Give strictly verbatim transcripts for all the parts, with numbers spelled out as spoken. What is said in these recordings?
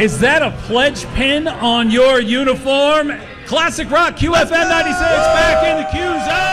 Is that a pledge pin on your uniform? Classic Rock, Q F M ninety-six, back in the Q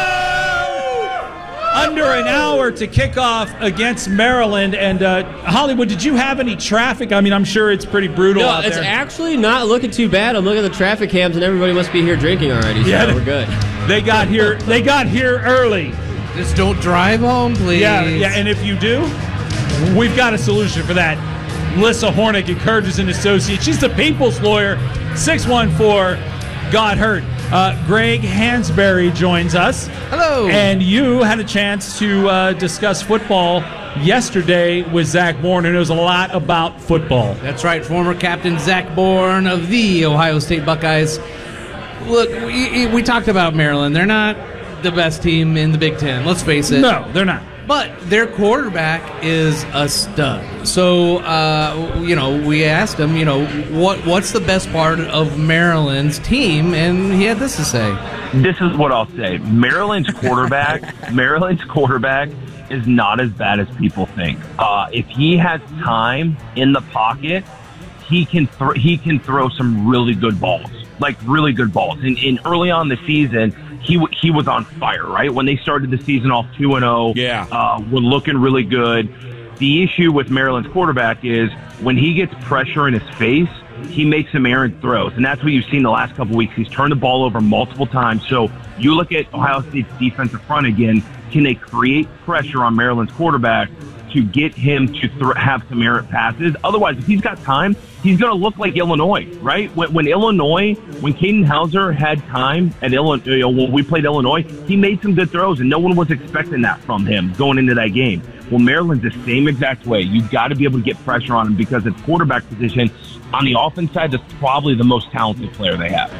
Zone. Under an hour to kick off against Maryland. And uh, Hollywood, did you have any traffic? I mean, I'm sure it's pretty brutal no, out there. It's actually not looking too bad. I'm looking at the traffic cams, and everybody must be here drinking already. So yeah, we're good. They got here. They got here early. Just don't drive home, please. Yeah, yeah. And if you do, we've got a solution for that. Melissa Hornick at Curtis and Associates. She's the people's lawyer. six one four got hurt. Uh, Greg Hansberry joins us. Hello. And you had a chance to uh, discuss football yesterday with Zach Bourne, who knows a lot about football. That's right. Former captain Zach Bourne of the Ohio State Buckeyes. Look, we, we talked about Maryland. They're not the best team in the Big Ten. Let's face it. No, they're not. But their quarterback is a stud. So, uh, you know, we asked him, you know, what what's the best part of Maryland's team? And he had this to say. This is what I'll say. Maryland's quarterback, Maryland's quarterback is not as bad as people think. Uh, if he has time in the pocket, he can th- he can throw some really good balls, like really good balls. And, and early on in the season, He he was on fire, right? When they started the season off two and oh, yeah. uh, we're looking really good. The issue with Maryland's quarterback is when he gets pressure in his face, he makes some errant throws. And that's what you've seen the last couple of weeks. He's turned the ball over multiple times. So you look at Ohio State's defensive front again. Can they create pressure on Maryland's quarterback to get him to th- have some errant passes? Otherwise, if he's got time, he's going to look like Illinois, right? When, when Illinois, when Caden Hauser had time at Illinois, you know, when we played Illinois, he made some good throws, and no one was expecting that from him going into that game. Well, Maryland's the same exact way. You've got to be able to get pressure on him because at quarterback position, on the offense side, that's probably the most talented player they have.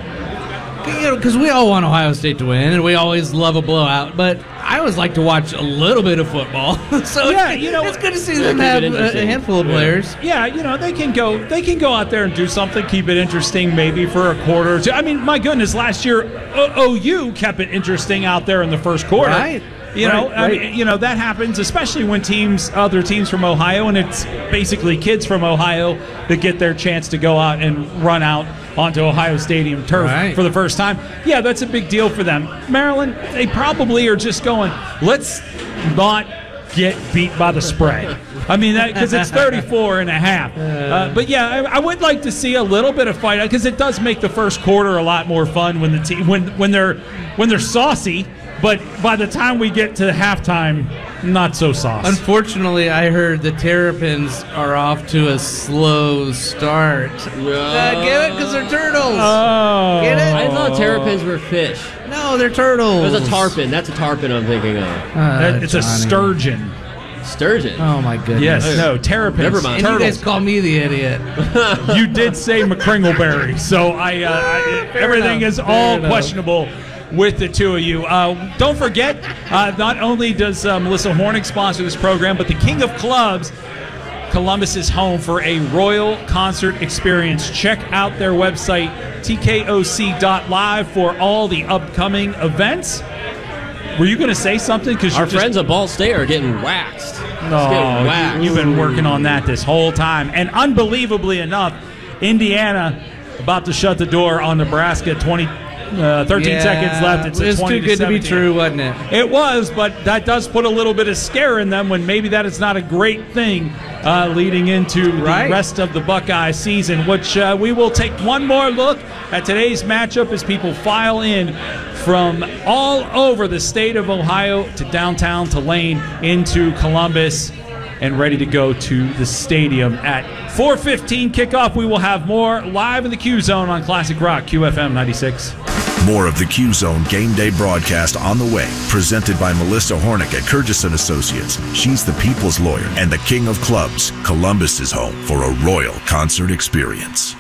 You know, because we all want Ohio State to win, and we always love a blowout, but I always like to watch a little bit of football. so yeah, it's, you know, it's good to see them have a, a handful of players. Yeah, you know, they can go they can go out there and do something, keep it interesting maybe for a quarter or two. I mean, my goodness, last year O U kept it interesting out there in the first quarter. Right. You right, know, right. I mean, you know that happens, especially when teams, other teams from Ohio, and it's basically kids from Ohio that get their chance to go out and run out onto Ohio Stadium turf right. for the first time. Yeah, that's a big deal for them. Maryland, they probably are just going, let's not get beat by the spread. I mean, because it's thirty-four and a half. Uh, but yeah, I, I would like to see a little bit of fight because it does make the first quarter a lot more fun when the team when when they're when they're saucy. But by the time we get to halftime, not so sauce. Unfortunately, I heard the Terrapins are off to a slow start. No. Uh, get it? Because they're turtles. Oh. Get it? I thought terrapins were fish. No, they're turtles. There's a tarpon. That's a tarpon I'm thinking of. Uh, it's Johnny. a sturgeon. Sturgeon. Oh, my goodness. Yes, no, terrapins. Never mind. And you Turtles. guys call me the idiot. You did say McCringleberry, so I, uh, I everything enough. is Fair all enough. questionable with the two of you. Uh, don't forget, uh, not only does uh, Melissa Hornick sponsor this program, but the King of Clubs, Columbus is home for a Royal Concert Experience. Check out their website, T K O C dot live, for all the upcoming events. Were you going to say something? Because Our friends at Ball State are getting waxed. No, getting waxed. you, you've been working on that this whole time. And unbelievably enough, Indiana about to shut the door on Nebraska. twenty, uh, thirteen Yeah, seconds left. It's, it's a twenty too good to be seventeen. true, wasn't it? It was, but that does put a little bit of scare in them when maybe that is not a great thing uh, leading into Right. the rest of the Buckeye season, which uh, we will take one more look at today's matchup as people file in from all over the state of Ohio to downtown Tulane into Columbus and ready to go to the stadium at four fifteen kickoff. We will have more live in the Q Zone on Classic Rock, Q F M ninety-six. More of the Q Zone Game Day broadcast on the way, presented by Melissa Hornick at Curtis and Associates. She's the people's lawyer and the king of clubs. Columbus is home for a Royal Concert Experience.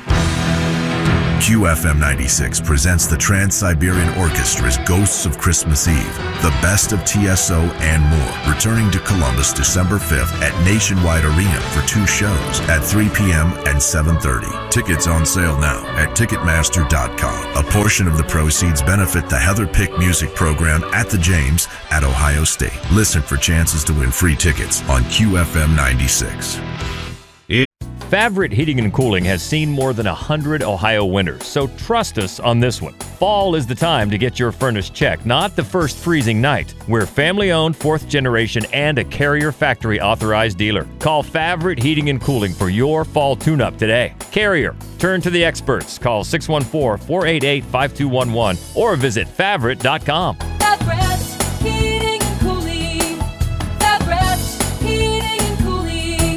Q F M ninety-six presents the Trans-Siberian Orchestra's Ghosts of Christmas Eve, the best of T S O and more, returning to Columbus December fifth at Nationwide Arena for two shows at three p.m. and seven thirty. Tickets on sale now at Ticketmaster dot com. A portion of the proceeds benefit the Heather Pick Music Program at the James at Ohio State. Listen for chances to win free tickets on Q F M ninety-six. Favorite Heating and Cooling has seen more than one hundred Ohio winters, so trust us on this one. Fall is the time to get your furnace checked, not the first freezing night. We're family-owned, fourth generation, and a Carrier factory authorized dealer. Call Favorite Heating and Cooling for your fall tune-up today. Carrier, turn to the experts. Call six one four, four eight eight, five two one one or visit favorite dot com. Favret Heating and Cooling. Favret Heating and Cooling.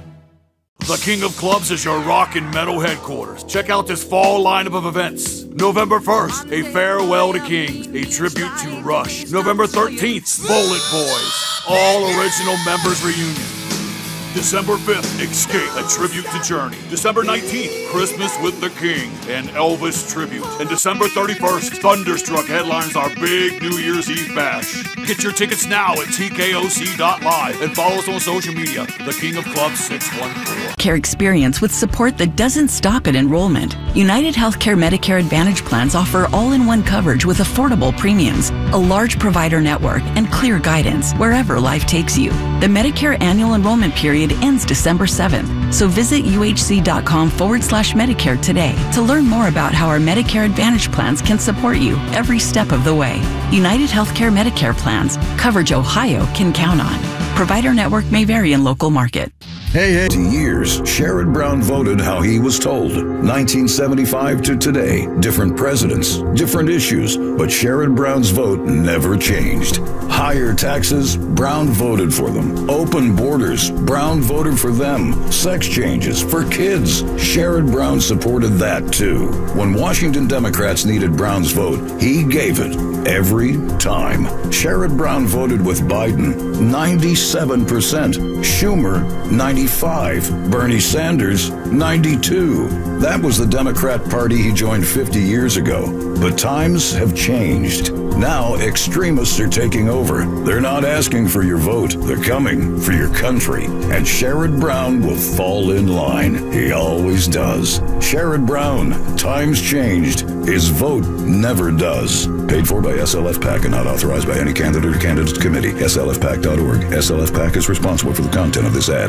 The King of Clubs is your rock and metal headquarters. Check out this fall lineup of events. November first, a farewell to Kings, a tribute to Rush. November thirteenth, Bullet Boys, all original members reunion. December fifth, Escape, a tribute to Journey. December nineteenth, Christmas with the King, an Elvis tribute. And December thirty-first, Thunderstruck headlines our big New Year's Eve bash. Get your tickets now at T K O C dot live and follow us on social media, The King of Clubs six one four. Care experience with support that doesn't stop at enrollment. United Healthcare Medicare Advantage plans offer all-in-one coverage with affordable premiums, a large provider network, and clear guidance wherever life takes you. The Medicare annual enrollment period ends December seventh, so visit uhc.com forward slash Medicare today to learn more about how our Medicare Advantage plans can support you every step of the way. United Healthcare Medicare plans, coverage Ohio can count on. Provider network may vary in local market. Hey, hey. To years, Sherrod Brown voted how he was told. nineteen seventy-five to today, different presidents, different issues, but Sherrod Brown's vote never changed. Higher taxes, Brown voted for them. Open borders, Brown voted for them. Sex changes for kids, Sherrod Brown supported that too. When Washington Democrats needed Brown's vote, he gave it every time. Sherrod Brown voted with Biden, ninety-seven percent. Schumer, ninety-five. Bernie Sanders, ninety-two. That was the Democrat Party he joined fifty years ago. But times have changed. Now extremists are taking over. They're not asking for your vote. They're coming for your country. And Sherrod Brown will fall in line. He always does. Sherrod Brown, times changed. His vote never does. Paid for by S L F PAC and not authorized by any candidate or candidate committee. S L F PAC dot org. S L F PAC is responsible for the content of this ad.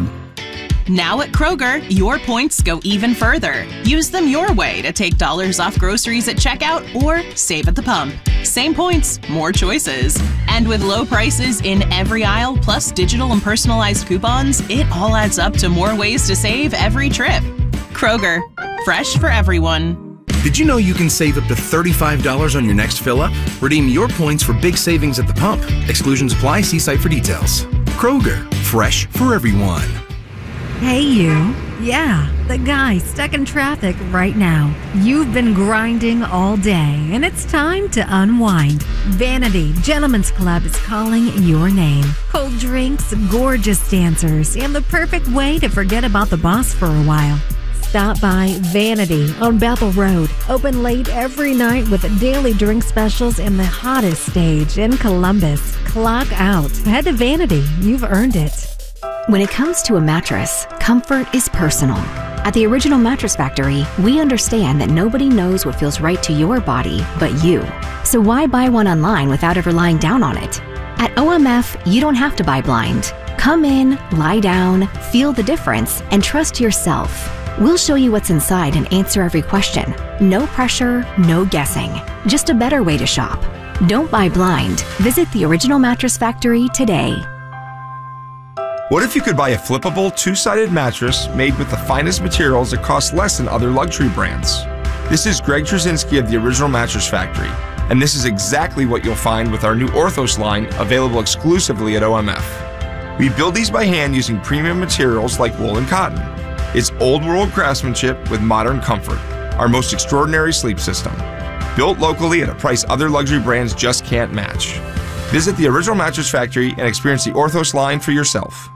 Now at Kroger, your points go even further. Use them your way to take dollars off groceries at checkout or save at the pump. Same points, more choices. And with low prices in every aisle, plus digital and personalized coupons, it all adds up to more ways to save every trip. Kroger, fresh for everyone. Did you know you can save up to thirty-five dollars on your next fill-up? Redeem your points for big savings at the pump. Exclusions apply. See site for details. Kroger, fresh for everyone. Hey you. Yeah, the guy stuck in traffic right now. You've been grinding all day, and it's time to unwind. Vanity Gentlemen's Club is calling your name. Cold drinks, gorgeous dancers, and the perfect way to forget about the boss for a while. Stop by Vanity on Bethel Road. Open late every night with daily drink specials and the hottest stage in Columbus. Clock out. Head to Vanity. You've earned it. When it comes to a mattress, comfort is personal. At the Original Mattress Factory, we understand that nobody knows what feels right to your body but you. So why buy one online without ever lying down on it? At O M F, you don't have to buy blind. Come in, lie down, feel the difference, and trust yourself. We'll show you what's inside and answer every question. No pressure, no guessing. Just a better way to shop. Don't buy blind. Visit the Original Mattress Factory today. What if you could buy a flippable, two-sided mattress made with the finest materials that cost less than other luxury brands? This is Greg Trzynski of the Original Mattress Factory, and this is exactly what you'll find with our new Orthos line, available exclusively at O M F. We build these by hand using premium materials like wool and cotton. It's old-world craftsmanship with modern comfort, our most extraordinary sleep system. Built locally at a price other luxury brands just can't match. Visit the Original Mattress Factory and experience the Orthos line for yourself.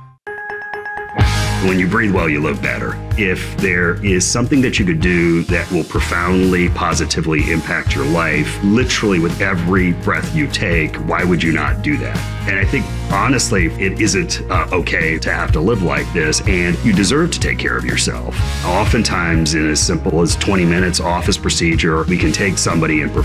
When you breathe well, you live better. If there is something that you could do that will profoundly, positively impact your life, literally with every breath you take, why would you not do that? And I think, honestly, it isn't uh, okay to have to live like this, and you deserve to take care of yourself. Oftentimes, in as simple as twenty minutes office procedure, we can take somebody and